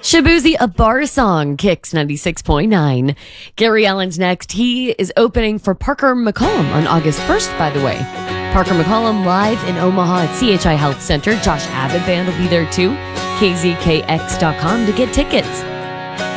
Shabuzi, a bar song, Kicks 96.9. Gary Allen's next. He is opening for Parker McCollum on August 1st, by the way. Parker McCollum live in Omaha at CHI Health Center. Josh Abbott Band will be there too. KZKX.com to get tickets.